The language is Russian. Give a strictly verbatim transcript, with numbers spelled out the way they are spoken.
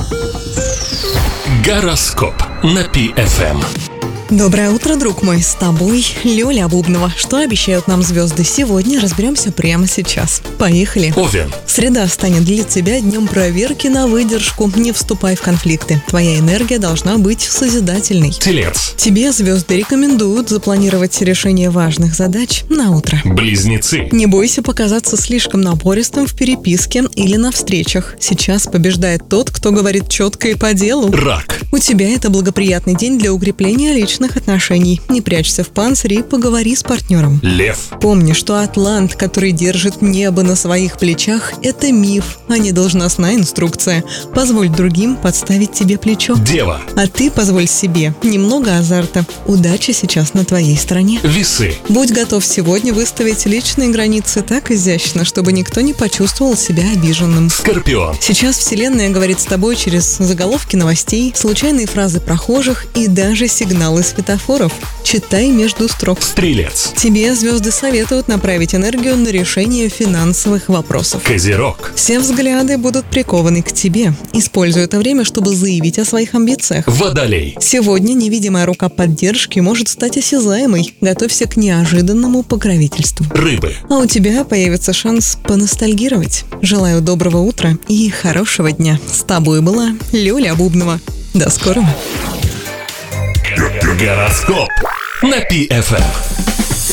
Гороскоп на Пи эф эм. Доброе утро, друг мой, с тобой Лёля Бубнова. Что обещают нам звезды сегодня, разберемся прямо сейчас. Поехали. Овен. Среда станет для тебя днем проверки на выдержку. Не вступай в конфликты. Твоя энергия должна быть созидательной. Телец. Тебе звезды рекомендуют запланировать решение важных задач на утро. Близнецы. Не бойся показаться слишком напористым в переписке или на встречах. Сейчас побеждает тот, кто говорит четко и по делу. Рак. У тебя это благоприятный день для укрепления личных отношений. Не прячься в панцире и поговори с партнером. Лев. Помни, что атлант, который держит небо на своих плечах, это миф, а не должностная инструкция. Позволь другим подставить тебе плечо. Дева. А ты позволь себе немного азарта. Удача сейчас на твоей стороне. Весы. Будь готов сегодня выставить личные границы так изящно, чтобы никто не почувствовал себя обиженным. Скорпион. Сейчас Вселенная говорит с тобой через заголовки новостей, случайные фразы прохожих и даже сигналы светофоров. Читай между строк. Стрелец. Тебе звезды советуют направить энергию на решение финансовых вопросов. Козерог. Все взгляды будут прикованы к тебе. Используй это время, чтобы заявить о своих амбициях. Водолей. Сегодня невидимая рука поддержки может стать осязаемой. Готовься к неожиданному покровительству. Рыбы. А у тебя появится шанс поностальгировать. Желаю доброго утра и хорошего дня. С тобой была Лёля Бубнова. До скорого. Гороскоп на Пи эф эм.